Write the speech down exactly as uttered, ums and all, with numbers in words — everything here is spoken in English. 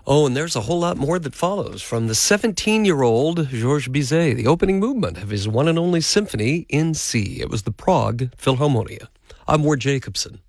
Oh, and there's a whole lot more that follows from the seventeen-year-old Georges Bizet, the opening movement of his one and only symphony in C. It was the Prague Philharmonia. I'm Ward Jacobson.